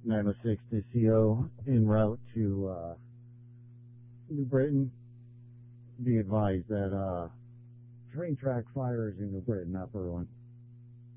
906 to CO en route to New Britain. Be advised that train track fires in New Britain, not Berlin.